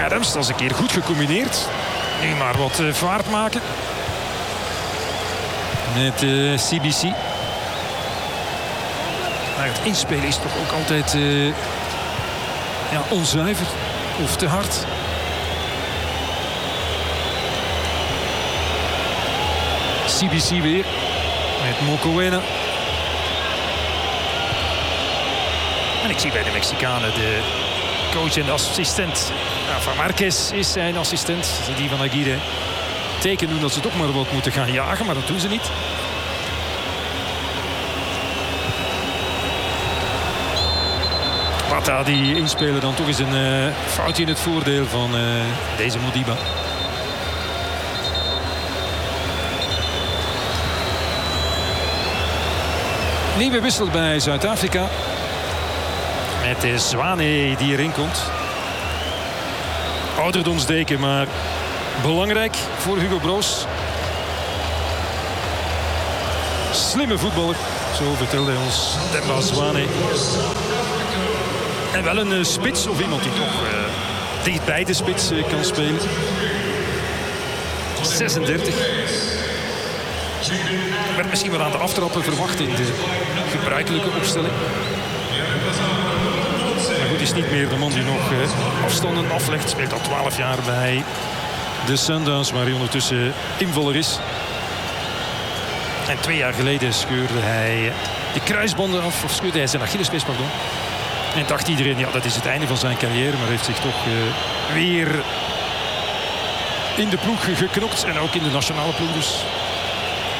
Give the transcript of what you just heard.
Adams, dat is een keer goed gecombineerd. Nu maar wat vaart maken. Met CBC. Maar het inspelen is toch ook altijd onzuiver of te hard. CBC weer met Mokoena. En ik zie bij de Mexicanen de coach en de assistent. Van Marquez is zijn assistent. Die van Aguirre teken doen dat ze toch maar wat moeten gaan jagen, maar dat doen ze niet. Mata die inspelen dan toch eens een foutje in het voordeel van deze Modiba. Nieuwe wissel bij Zuid-Afrika. Met de Zwane die erin komt. Ouderdomsdeken, maar belangrijk voor Hugo Broos. Slimme voetballer, zo vertelde hij ons Demba Zwane. En wel een spits of iemand die toch dicht bij de spits kan spelen. 36. Werd misschien wel aan de aftrappen verwacht in de gebruikelijke opstelling. Maar goed, is niet meer de man die nog afstanden aflegt. Speelt al 12 jaar bij de Sundowns, waar hij ondertussen invaller is. En 2 jaar geleden scheurde hij de kruisbanden af, of scheurde hij zijn Achillespees, pardon. En dacht iedereen, ja, dat is het einde van zijn carrière, maar heeft zich toch weer in de ploeg geknokt. En ook in de nationale ploeg dus.